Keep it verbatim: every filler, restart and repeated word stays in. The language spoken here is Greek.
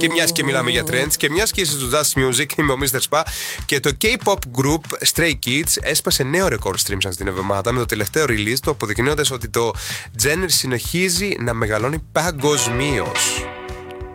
Και μιας και μιλάμε για trends, και μιας και είσαι στο Just Music, είμαι ο μίστερ Spa, και το K-pop group Stray Kids έσπασε νέο ρεκόρ streams αυτή την εβδομάδα με το τελευταίο release του, αποδεικνύοντας ότι το genre συνεχίζει να μεγαλώνει παγκοσμίως.